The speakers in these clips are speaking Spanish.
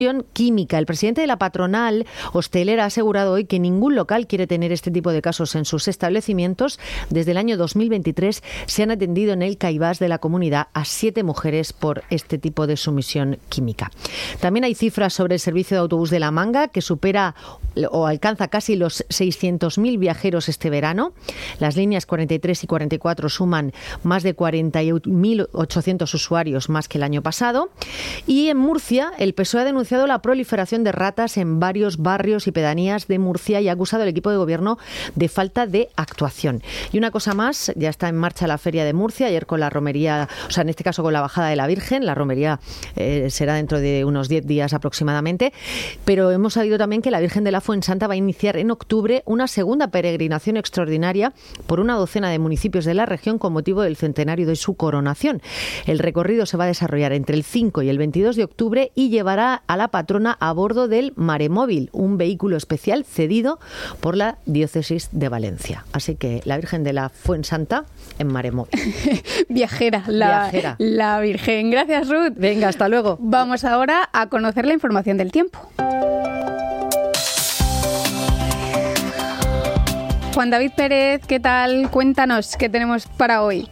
química. El presidente de la patronal hostelera ha asegurado hoy que ningún local quiere tener este tipo de casos en sus establecimientos. Desde el año 2023 se han atendido en el Caibás de la comunidad a 7 mujeres por este tipo de sumisión química. También hay cifras sobre el servicio de autobús de La Manga, que supera o alcanza casi los 600.000 viajeros este verano. Las líneas 43 y 44 suman más de 41.800 usuarios más que el año pasado. Y en Murcia, el PSOE ha denunciado la proliferación de ratas en varios barrios y pedanías de Murcia y ha acusado al equipo de gobierno de falta de actuación. Y una cosa más, ya está en marcha la Feria de Murcia, ayer con la romería, o sea, en este caso con la bajada de la Virgen. La romería será dentro de unos 10 días aproximadamente, pero hemos sabido también que la Virgen de la Fuensanta va a iniciar en octubre una segunda peregrinación extraordinaria por una docena de municipios de la región con motivo del centenario de su coronación. El recorrido se va a desarrollar entre el 5 y el 22 de octubre y llevará a la patrona a bordo del Maremóvil, un vehículo especial cedido por la Diócesis de Valencia. Así que la Virgen de la Fuensanta en Maremóvil. Viajera, la Virgen. Gracias, Ruth. Venga, hasta luego. Vamos ahora a conocer la información del tiempo. Juan David Pérez, ¿qué tal? Cuéntanos qué tenemos para hoy.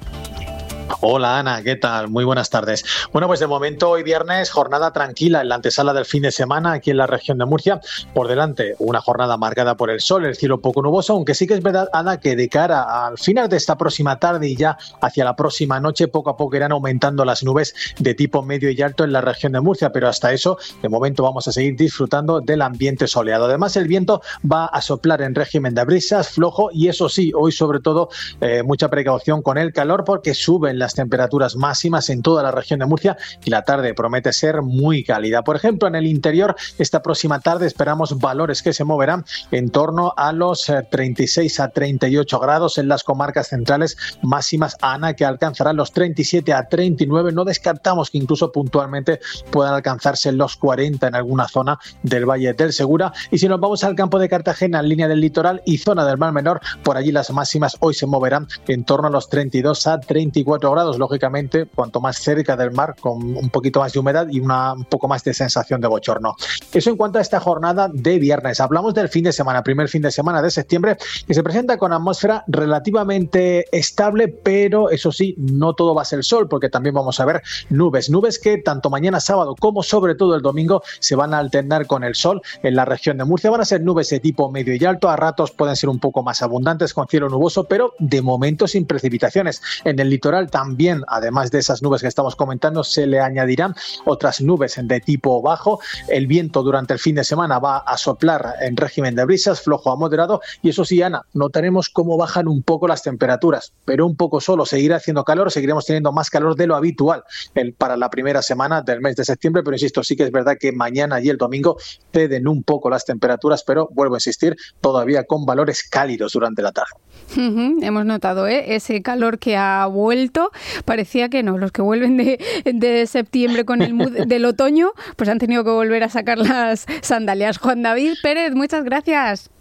Hola Ana, ¿qué tal? Muy buenas tardes. Bueno, pues de momento hoy viernes jornada tranquila en la antesala del fin de semana aquí en la región de Murcia. Por delante una jornada marcada por el sol, el cielo poco nuboso, aunque sí que es verdad, Ana, que de cara al final de esta próxima tarde y ya hacia la próxima noche poco a poco irán aumentando las nubes de tipo medio y alto en la región de Murcia, pero hasta eso de momento vamos a seguir disfrutando del ambiente soleado. Además el viento va a soplar en régimen de brisas, flojo, y eso sí, hoy sobre todo mucha precaución con el calor porque suben las temperaturas máximas en toda la región de Murcia y la tarde promete ser muy cálida. Por ejemplo, en el interior, esta próxima tarde esperamos valores que se moverán en torno a los 36 a 38 grados en las comarcas centrales, máximas, Ana, que alcanzarán los 37 a 39. No descartamos que incluso puntualmente puedan alcanzarse los 40 en alguna zona del Valle del Segura. Y si nos vamos al campo de Cartagena, en línea del litoral y zona del Mar Menor, por allí las máximas hoy se moverán en torno a los 32 a 34 grados. Lógicamente, cuanto más cerca del mar, con un poquito más de humedad y un poco más de sensación de bochorno. Eso en cuanto a esta jornada de viernes. Hablamos del fin de semana, primer fin de semana de septiembre, que se presenta con atmósfera relativamente estable, pero eso sí, no todo va a ser sol, porque también vamos a ver nubes que tanto mañana sábado como sobre todo el domingo se van a alternar con el sol en la región de Murcia. Van a ser nubes de tipo medio y alto, a ratos pueden ser un poco más abundantes con cielo nuboso, pero de momento sin precipitaciones. En el litoral también, además de esas nubes que estamos comentando, se le añadirán otras nubes de tipo bajo. El viento durante el fin de semana va a soplar en régimen de brisas, flojo a moderado, y eso sí, Ana, notaremos cómo bajan un poco las temperaturas, pero un poco solo. Seguirá haciendo calor, seguiremos teniendo más calor de lo habitual para la primera semana del mes de septiembre, pero insisto, sí que es verdad que mañana y el domingo ceden un poco las temperaturas, pero vuelvo a insistir, todavía con valores cálidos durante la tarde. Hemos notado ese calor que ha vuelto. Parecía que no, los que vuelven de septiembre con el mood del otoño, pues han tenido que volver a sacar las sandalias. Juan David Pérez, muchas gracias.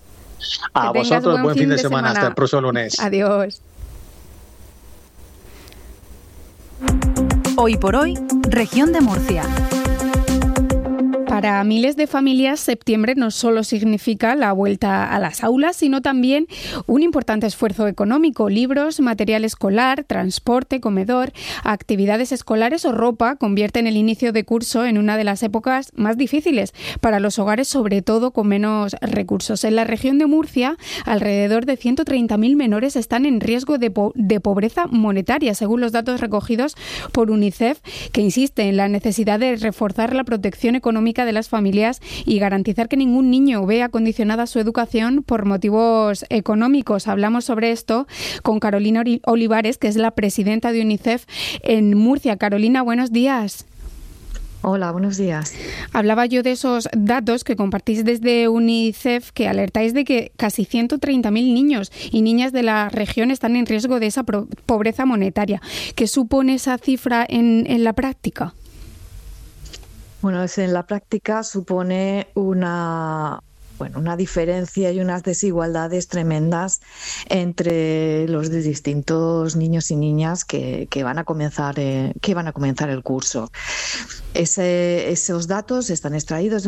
A vosotros, buen fin de semana. Hasta el próximo lunes. Adiós. Hoy por hoy, región de Murcia. Para miles de familias, septiembre no solo significa la vuelta a las aulas, sino también un importante esfuerzo económico. Libros, material escolar, transporte, comedor, actividades escolares o ropa convierten el inicio de curso en una de las épocas más difíciles para los hogares, sobre todo con menos recursos. En la región de Murcia, alrededor de 130.000 menores están en riesgo de pobreza monetaria, según los datos recogidos por UNICEF, que insiste en la necesidad de reforzar la protección económica de las familias y garantizar que ningún niño vea condicionada su educación por motivos económicos. Hablamos sobre esto con Carolina Olivares, que es la presidenta de UNICEF en Murcia. Carolina, buenos días. Hola, buenos días. Hablaba yo de esos datos que compartís desde UNICEF, que alertáis de que casi 130.000 niños y niñas de la región están en riesgo de esa pobreza monetaria. ¿Qué supone esa cifra en la práctica? Bueno, en la práctica supone una una diferencia y unas desigualdades tremendas entre los distintos niños y niñas que van a comenzar el curso. Esos datos están extraídos de